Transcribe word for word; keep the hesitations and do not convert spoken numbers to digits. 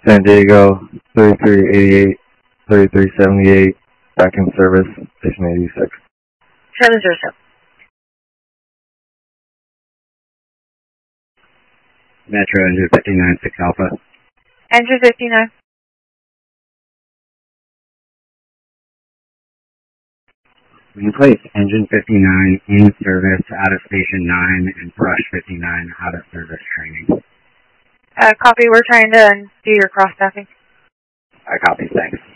San Diego, thirty-three eighty-eight, thirty-three seventy-eight, back in service, station eighty-six. seven zero seven. Metro engine fifty-nine six Alpha. Engine fifty-nine. We place engine fifty-nine in service out of station nine and brush fifty-nine out of service training. Uh, copy, we're trying to do your cross-staffing. I copy, thanks.